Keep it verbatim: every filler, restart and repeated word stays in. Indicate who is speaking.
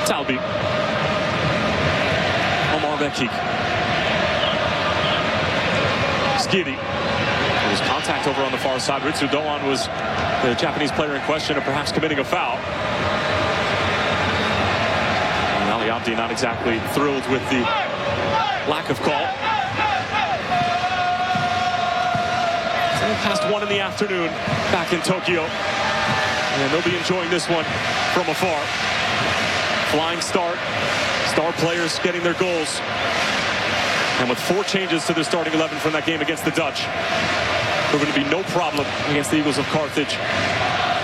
Speaker 1: Talbi. Omar Bekik. Skiri. There was contact over on the far side. Ritsu Doan was the Japanese player in question of perhaps committing a foul. And Ali Abdi not exactly thrilled with the lack of call. Past one in the afternoon back in Tokyo. And they'll be enjoying this one from afar. Flying start. Star players getting their goals. And with four changes to the starting eleven from that game against the Dutch, they're going to be no problem against the Eagles of Carthage